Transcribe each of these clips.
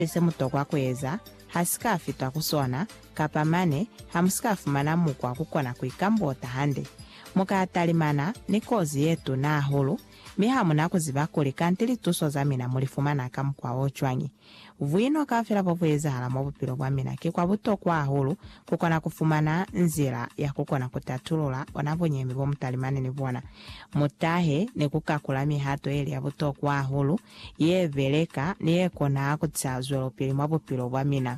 ese mutokwa kweza hasikafi twakusona kapamane hamusikafu mana mukwa kukona kuikambota hande mukatalimana ni kozi yetu na ahulu mihamu nakuziba kuli kantili tusoza mina mulifumana kamukwa ochwanyi vuino kafira povweza hala mobupilo bwa mina kikwa butokwa ahulu kukona kufumana nzira ya kukona kutatulula onabonyemi bomutalimane ni bwana mutahe ni kukakula mihato eli ya butokwa ahulu yeveleka ni yekona kutsazwelo pili mobupilo bwa mina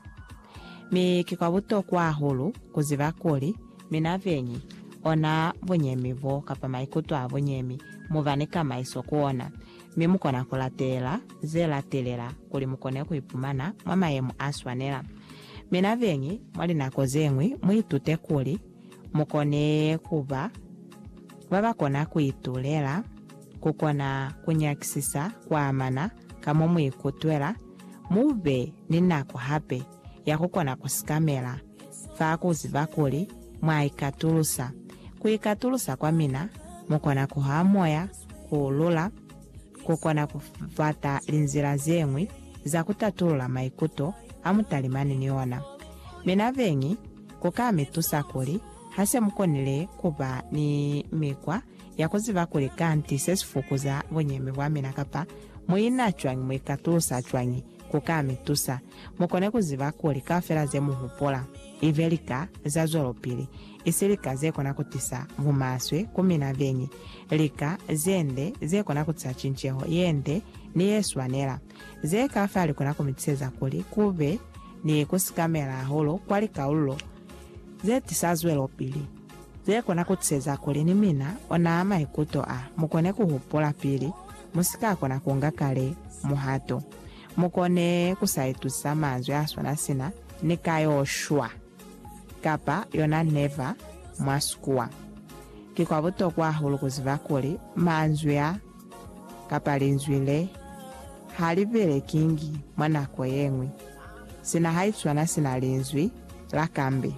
kikwa butokwa ahulu kuziba kuli mina venyi ona bonyemi vo kapa maikutu abonyemi muvanika maiso kuona mimukona kulatela zelatelela kuli mukone kuipumana mwamayemu aswanela mina venyi mwali nakozemwi mwitute kuli mukone kuba babakona kuitulela kukona kunyakisisa kwamana kamo mwikutwela mube ninako hape yakukona kusikamela fakuziba kuli mwaikatulusa kuikatulusa kwa mina mukona kuhamoya kuulula kukona kufata linzira zemwi za kutatulula maikuto amutalimani niona mina venyi kukamitusa kuli hase mukonile kuba ni mikwa ya kuziva kuli kanti sesifukuza bonyemi bwa mina kapa muina chwanyi muikatulusa chwanyi kukamitusa mukone kuziva kuli kafera zemuhupola ivelika za zolopili isilika zekona kutisa mumaswe kumina venyi lika zende zekona kutisa chincheho yende ni yeswanela zekafe alikona kumitseza kuli kube ni kusikamela aholo kwali kaulo zetisa zwelopili zekona kutiseza kuli ni mina ona ama ikuto mukone kuhupola pili musika kona kunga kale muhato mukone kusaitusa manzwe aswana sina nikayo shwa kapa yona neva mwasukua kikwa butokwa ahulu kuziva kuli manzwe kapa linzwile halivele kingi mwanako yengwi sina haitswana sina linzwi la kambe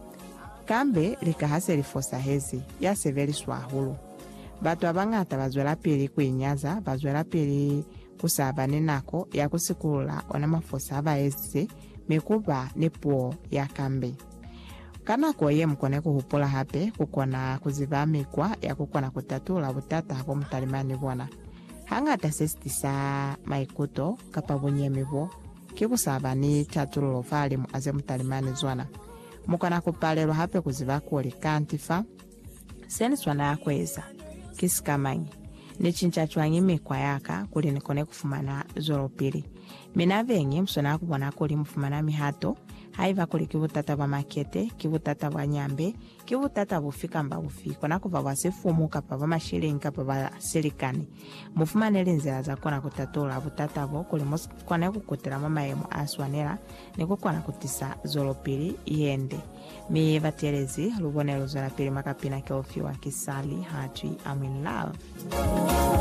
kambe likahase lifosa hezi yaseveli swahulu batu abangata bazwela pili kuinyaza bazwela pili kusabane nako ya kusikulula ona mafosa abaezi mikuba nipuo ya kambe kanako ye mukone kuhupula hape kukona kuziva mikwa ya kukona kutatula butata hapo mutalimani bwana hangata sestisa maikuto kapa bunyemi bo kikusabani tatululo fali mu aze mutalimani zwana mukona kupalelo hape kuziva kuli kantifa seni swana ya kweza kisikamanyi ni chincha chwanyi mikwa yaka kuli nikone kufumana zolopili mina venyi msona kubona kuli mfumana mihato haiva kuli kibutata bwa makete kibutata bwa nyambe kibutata bufika mba bufiko nakuva bwasifumu kapa bwa mashilingi kapa bwa silikani mufumane linzira za kona kutatula butata bo kuli kone kukutira mamayemu aswanela nikukona kutisa zolopili yende mi vatelezi lubonelo zolapili makapina keofiwa kisali hatwi I'm in love.